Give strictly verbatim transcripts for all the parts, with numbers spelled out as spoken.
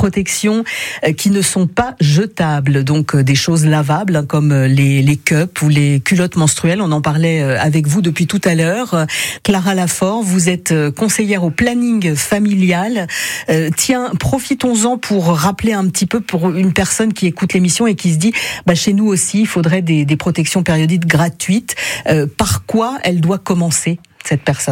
protection qui ne sont pas jetables, donc des choses lavables comme les, les cups ou les culottes menstruelles. On en parlait avec vous depuis tout à l'heure. Clara Lafort, vous êtes conseillère au planning familial. Euh, tiens, profitons-en pour rappeler un petit peu pour une personne qui écoute l'émission et qui se dit bah, chez nous aussi, il faudrait des, des protections périodiques gratuites. Euh, par quoi elle doit commencer, cette personne ?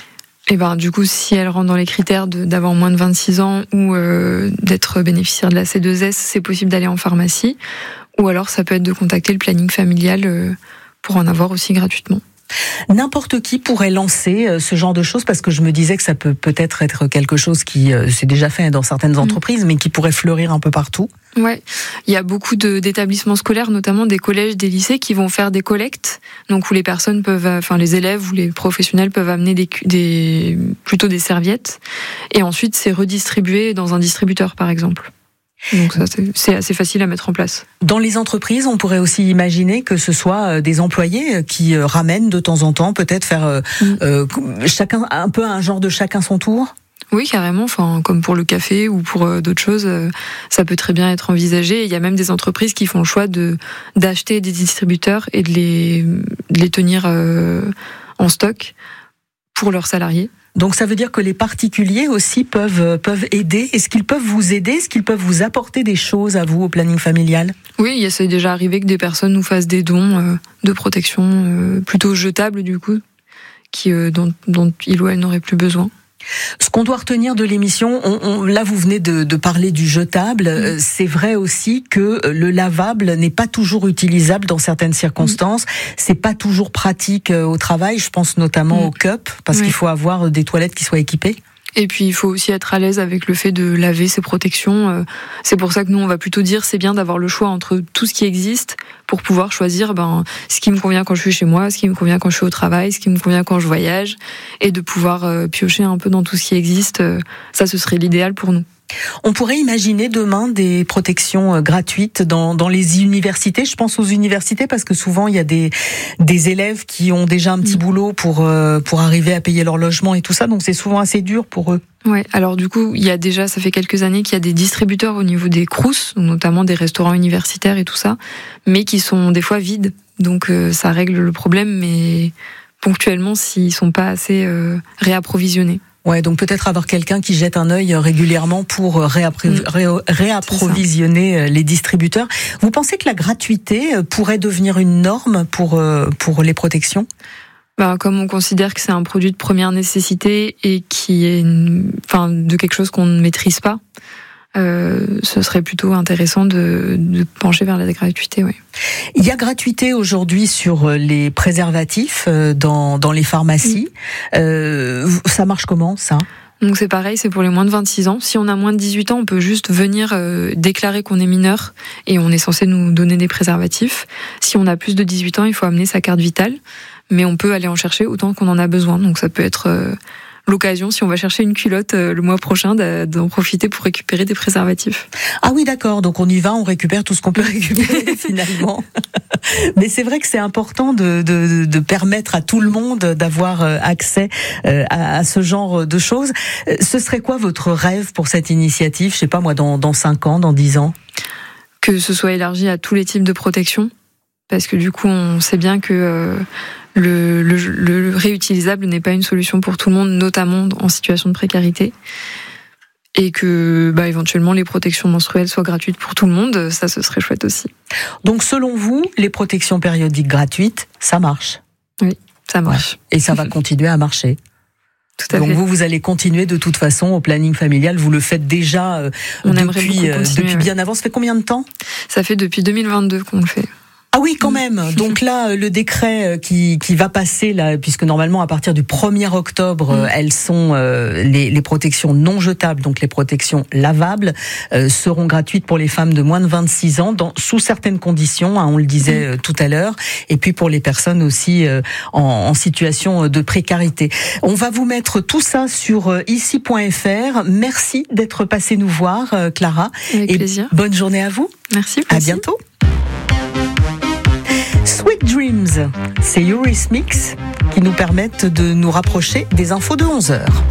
Et ben du coup, si elle rentre dans les critères de, d'avoir moins de vingt-six ans ou euh, d'être bénéficiaire de la C deux S, c'est possible d'aller en pharmacie. Ou alors, ça peut être de contacter le planning familial euh, pour en avoir aussi gratuitement. N'importe qui pourrait lancer ce genre de choses, parce que je me disais que ça peut peut-être être quelque chose qui euh, s'est déjà fait dans certaines entreprises, mmh. mais qui pourrait fleurir un peu partout. Ouais, il y a beaucoup de, d'établissements scolaires, notamment des collèges, des lycées, qui vont faire des collectes, donc où les personnes peuvent, enfin les élèves ou les professionnels peuvent amener des, des plutôt des serviettes, et ensuite c'est redistribué dans un distributeur, par exemple. Donc ça, c'est assez facile à mettre en place. Dans les entreprises, on pourrait aussi imaginer que ce soit des employés qui ramènent de temps en temps, peut-être faire mmh. euh, chacun un peu un genre de chacun son tour. Oui, carrément. Enfin, comme pour le café ou pour euh, d'autres choses, euh, ça peut très bien être envisagé. Il y a même des entreprises qui font le choix de d'acheter des distributeurs et de les de les tenir euh, en stock pour leurs salariés. Donc ça veut dire que les particuliers aussi peuvent peuvent aider. Est-ce qu'ils peuvent vous aider ? Est-ce qu'ils peuvent vous apporter des choses à vous au planning familial ? Oui, il s'est déjà arrivé que des personnes nous fassent des dons euh, de protection euh, plutôt jetables du coup, qui euh, dont dont il ou elle n'aurait plus besoin. Ce qu'on doit retenir de l'émission, on, on, là vous venez de, de parler du jetable, mmh. c'est vrai aussi que le lavable n'est pas toujours utilisable dans certaines circonstances, mmh. c'est pas toujours pratique au travail, je pense notamment mmh. aux cups, parce oui. qu'il faut avoir des toilettes qui soient équipées. Et puis il faut aussi être à l'aise avec le fait de laver ses protections. C'est pour ça que nous on va plutôt dire c'est bien d'avoir le choix entre tout ce qui existe pour pouvoir choisir ben ce qui me convient quand je suis chez moi, ce qui me convient quand je suis au travail, ce qui me convient quand je voyage, et de pouvoir euh, piocher un peu dans tout ce qui existe. Ça, ce serait l'idéal pour nous. On pourrait imaginer demain des protections gratuites dans, dans les universités. Je pense aux universités parce que souvent il y a des, des élèves qui ont déjà un petit mmh. boulot pour, pour arriver à payer leur logement et tout ça. Donc c'est souvent assez dur pour eux. Ouais, alors du coup, il y a déjà, ça fait quelques années qu'il y a des distributeurs au niveau des crous, notamment des restaurants universitaires et tout ça, mais qui sont des fois vides. Donc euh, ça règle le problème, mais ponctuellement s'ils sont pas assez euh, réapprovisionnés. Ouais, donc peut-être avoir quelqu'un qui jette un œil régulièrement pour réappré- mmh. ré- réapprovisionner les distributeurs. Vous pensez que la gratuité pourrait devenir une norme pour pour les protections ? Ben, comme on considère que c'est un produit de première nécessité et qui est, une, enfin, de quelque chose qu'on ne maîtrise pas, euh, ce serait plutôt intéressant de, de pencher vers la gratuité, oui. Il y a gratuité aujourd'hui sur les préservatifs dans dans les pharmacies. Mmh. Euh, ça marche comment ça ? Donc c'est pareil, c'est pour les moins de vingt-six ans. Si on a moins de dix-huit ans, on peut juste venir euh, déclarer qu'on est mineur et on est censé nous donner des préservatifs. Si on a plus de dix-huit ans, il faut amener sa carte vitale, mais on peut aller en chercher autant qu'on en a besoin. Donc ça peut être euh, l'occasion, si on va chercher une culotte euh, le mois prochain, d'en profiter pour récupérer des préservatifs. Ah oui, d'accord. Donc on y va, on récupère tout ce qu'on peut récupérer finalement. Mais c'est vrai que c'est important de, de, de permettre à tout le monde d'avoir accès à, à ce genre de choses. Ce serait quoi votre rêve pour cette initiative ? Je sais pas moi, dans, dans cinq ans, dans dix ans ? Que ce soit élargi à tous les types de protection. Parce que du coup, on sait bien que euh, le, le, le réutilisable n'est pas une solution pour tout le monde, notamment en situation de précarité. Et que, bah, éventuellement, les protections menstruelles soient gratuites pour tout le monde, ça, ce serait chouette aussi. Donc, selon vous, les protections périodiques gratuites, ça marche ? Oui, ça marche. Ouais. Et ça va continuer à marcher ? Tout à Donc fait. vous, vous allez continuer de toute façon au planning familial. Vous le faites déjà euh, On depuis, euh, depuis ouais. bien avant. Ça fait combien de temps ? Ça fait depuis deux mille vingt-deux qu'on le fait. Ah oui, quand même. Donc là, le décret qui qui va passer là, puisque normalement à partir du premier octobre, mmh. elles sont euh, les les protections non jetables, donc les protections lavables, euh, seront gratuites pour les femmes de moins de vingt-six ans, dans sous certaines conditions. Hein, on le disait mmh. tout à l'heure, et puis pour les personnes aussi euh, en, en situation de précarité. On va vous mettre tout ça sur euh, ici point f r. Merci d'être passé nous voir, euh, Clara. Avec et plaisir. Bonne journée à vous. Merci. À bientôt. Sweet Dreams, c'est Eurythmics qui nous permettent de nous rapprocher des infos de onze heures.